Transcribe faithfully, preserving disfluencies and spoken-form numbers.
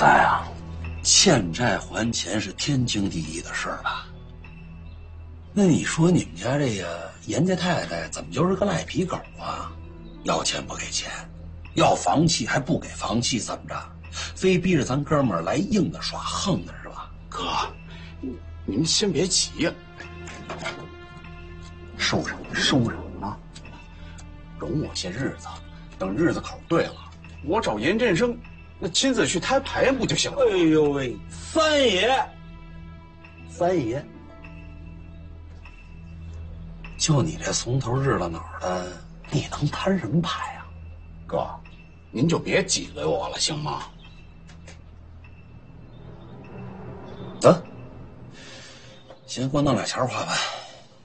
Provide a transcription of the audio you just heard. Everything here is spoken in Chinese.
三啊，欠债还钱是天经地义的事儿吧？那你说你们家这个严家太太怎么就是个赖皮狗啊？要钱不给钱，要房契还不给房契，怎么着？非逼着咱哥们儿来硬的耍横的是吧？ 哥，您先别急呀， 收着收着啊，容我些日子，等日子口对了， 我找严振生，那亲自去摊牌不就行了？ 哎呦喂，三爷，三爷，就你这怂头日了脑的，你能摊什么牌啊？ 哥，您就别挤兑我了，行吗？ 走，先给我弄俩钱花吧。